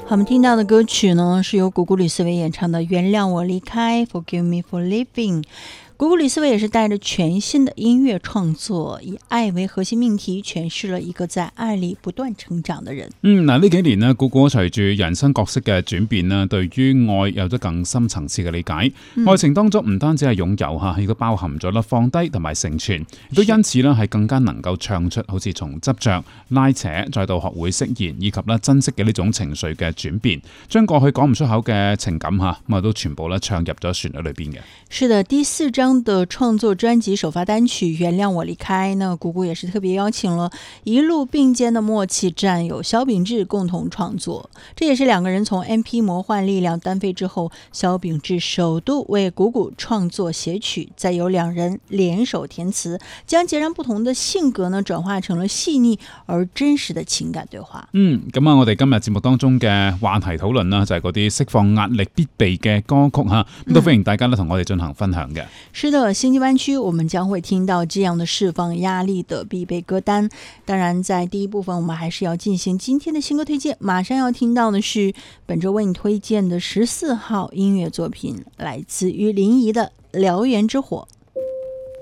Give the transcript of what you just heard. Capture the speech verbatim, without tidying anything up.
我们听到的歌曲呢，是由古古里斯维演唱的《原谅我离开》 Forgive Me for Living。古古里斯维也是带着全新的音樂創作，以愛為核心命題，詮釋了一個在愛裏不斷成長的人。 嗯，嗱呢幾年呢，古古隨住人生角色嘅轉變啦，對於愛有咗更深層次嘅理解。嗯、愛情當中唔單止係擁有嚇，亦都包含咗啦放低同埋成全，亦都因此啦係更加能夠唱出好似從執着、拉扯，再到學會釋然，以及啦珍惜嘅呢種情緒嘅轉變，將過去講唔出口嘅情感嚇，咁啊都全部咧唱入咗旋律裏邊嘅。 是的，第四張的創作專輯首發單曲《原諒我離開》，那古古也是特別邀請了一路並肩的默契戰友蕭秉治共同創作。這也是兩個人從 M P 魔幻力量單飛之後，蕭秉治首度為古古創作寫曲，再由兩人聯手填詞，將截然不同的性格呢轉化成了細膩而真實的情感對話。 嗯，咁啊，我哋今日節目當中嘅話題討論啦，就係嗰啲釋放壓力必備嘅歌曲吓，咁都歡迎大家咧同我哋進行分享嘅。 是的，星際灣區我們將會聽到這樣的釋放壓力的必備歌單。當然在第一部分我們還是要進行今天的新歌推薦，馬上要聽到的是本周為你推薦的十四號音樂作品，來自於林怡的《燎原之火》。